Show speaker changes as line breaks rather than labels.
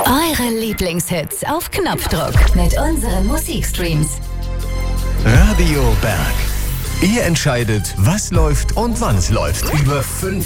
Eure Lieblingshits auf Knopfdruck mit unseren Musikstreams.
Radio Berg. Ihr entscheidet, was läuft und wann es läuft. Über 5